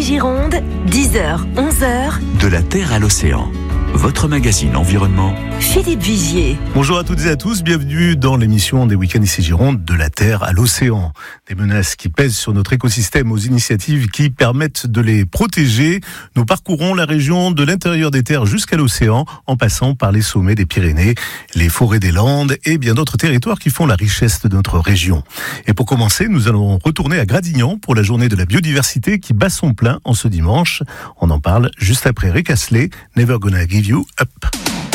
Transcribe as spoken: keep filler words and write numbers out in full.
Ici Gironde, dix heures, onze heures. De la Terre à l'océan. Votre magazine environnement. Philippe Vigier. Bonjour à toutes et à tous, bienvenue dans l'émission des week-ends ici Gironde, de la Terre à l'océan. Des menaces qui pèsent sur notre écosystème aux initiatives qui permettent de les protéger. Nous parcourons la région de l'intérieur des terres jusqu'à l'océan, en passant par les sommets des Pyrénées, les forêts des Landes et bien d'autres territoires qui font la richesse de notre région. Et pour commencer, nous allons retourner à Gradignan pour la journée de la biodiversité qui bat son plein en ce dimanche. On en parle juste après Rick Astley, Never Gonna Give You Up.